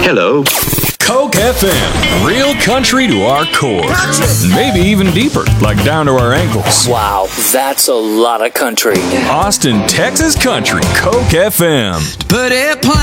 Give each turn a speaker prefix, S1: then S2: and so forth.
S1: Hello.
S2: Coke FM, real country to our core. Maybe even deeper, like down to our ankles.
S3: Wow, that's a lot of country.
S2: Austin, Texas country, Coke FM.
S4: But